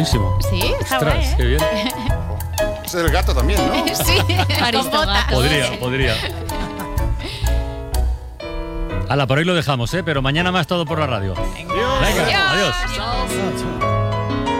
buenísimo. Sí, está Ostras, guay, ¿eh? qué bien. Es el gato también, ¿no? Sí, con botas. Podría. Hala, por hoy lo dejamos, pero mañana más todo por la radio. Venga, adiós. Adiós.